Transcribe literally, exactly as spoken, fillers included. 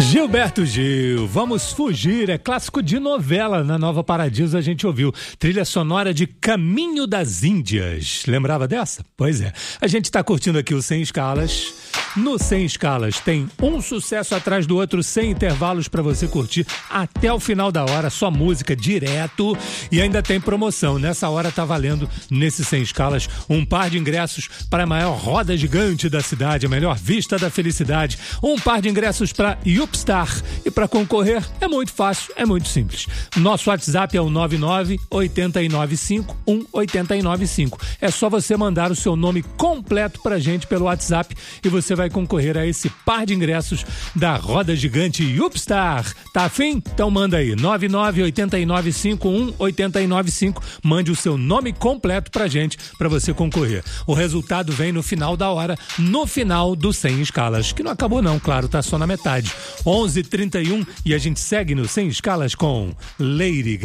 Gilberto Gil, Vamos Fugir, é clássico de novela. Na Nova Paradiso a gente ouviu trilha sonora de Caminho das Índias. Lembrava dessa? Pois é. A gente tá curtindo aqui o Sem Escalas. No Sem Escalas tem um sucesso atrás do outro, sem intervalos para você curtir até o final da hora, só música direto, e ainda tem promoção. Nessa hora tá valendo, nesse Sem Escalas, um par de ingressos para a maior roda gigante da cidade, a melhor vista da felicidade, um par de ingressos para Yupstar. E para concorrer é muito fácil, é muito simples. Nosso WhatsApp é o nove nove oito nove cinco um oito nove cinco. É só você mandar o seu nome completo pra gente pelo WhatsApp e você vai concorrer a esse par de ingressos da roda gigante Yupstar. Tá afim? Então manda aí, nove nove oito nove cinco um oito nove cinco. Mande o seu nome completo pra gente, pra você concorrer. O resultado vem no final da hora, no final do Sem Escalas, que não acabou não, claro, tá só na metade. onze e trinta e um e a gente segue no Sem Escalas com Lady Gaga.